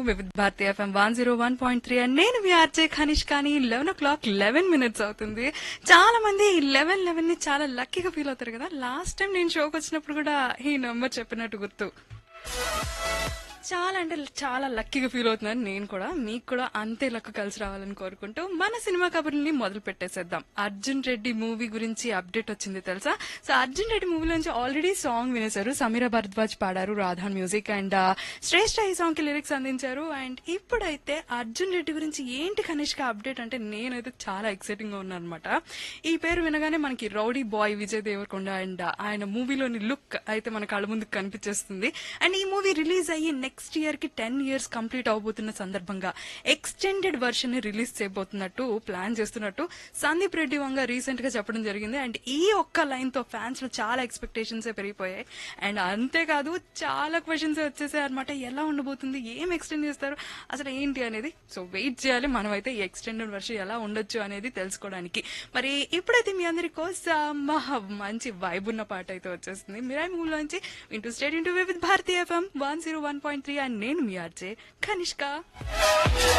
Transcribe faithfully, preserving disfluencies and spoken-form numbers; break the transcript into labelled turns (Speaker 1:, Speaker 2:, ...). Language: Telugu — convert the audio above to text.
Speaker 1: వివిధ Bharati FM one zero one point three and నేను మీ ఆర్జే ఖనిష్. కానీ లెవెన్ ఓ క్లాక్ లెవెన్ మినిట్స్ అవుతుంది. చాలా మంది ఈ లెవెన్ లెవెన్ ని చాలా లక్కీగా ఫీల్ అవుతారు కదా. లాస్ట్ టైం నేను షోకి వచ్చినప్పుడు కూడా ఈ నెంబర్ చెప్పినట్టు గుర్తు. చాలా అంటే చాలా లక్కీగా ఫీల్ అవుతున్నాను నేను కూడా. మీకు కూడా అంతే లక్ కలిసి రావాలని కోరుకుంటూ మన సినిమా కబుర్ని మొదలు పెట్టేసేద్దాం. అర్జున్ రెడ్డి మూవీ గురించి అప్డేట్ వచ్చింది తెలుసా. సో అర్జున్ రెడ్డి మూవీ నుంచి ఆల్రెడీ సాంగ్ వినేశారు. సమీర భరద్వాజ్ పాడారు, రాధాన్ మ్యూజిక్, అండ్ శ్రేష్ఠ ఈ సాంగ్ కి లిరిక్స్ అందించారు. అండ్ ఇప్పుడైతే అర్జున్ రెడ్డి గురించి ఏంటి కనిష్క అప్డేట్ అంటే నేనైతే చాలా ఎక్సైటింగ్ గా ఉన్నాను అనమాట. ఈ పేరు వినగానే మనకి rowdy boy Vijay Devarakonda and ఆయన మూవీలోని లుక్ అయితే మన కళ్ళ ముందుకు కనిపించేస్తుంది. అండ్ ఈ మూవీ రిలీజ్ అయ్యి నెక్స్ట్ ఇయర్ కి టెన్ ఇయర్స్ కంప్లీట్ అవబోతున్న సందర్భంగా ఎక్స్టెండెడ్ వర్షన్ ని రిలీజ్ చేయబోతున్నట్టు ప్లాన్ చేస్తున్నట్టు సందీప్ రెడ్డి వంగ రీసెంట్ గా చెప్పడం జరిగింది. అండ్ ఈ ఒక్క లైన్ తో ఫ్యాన్స్ లో చాలా ఎక్స్పెక్టేషన్స్ పెరిగిపోయాయి. అండ్ అంతేకాదు చాలా క్వశ్చన్స్ వచ్చేసాయి అనమాట. ఎలా ఉండబోతుంది, ఏం ఎక్స్టెండ్ చేస్తారు, అసలు ఏంటి అనేది. సో వెయిట్ చేయాలి మనం అయితే ఈ ఎక్స్టెండెడ్ వర్షన్ ఎలా ఉండొచ్చు అనేది తెలుసుకోవడానికి. మరి ఇప్పుడైతే మీ అందరి కోసం మంచి వైబ్ ఉన్న పాట అయితే వచ్చేస్తుంది మిరాయి మూవీలోంచి. వింటూ state into with Bharati FM one zero one point three and నేను మీ ఆర్జే కనిష్క.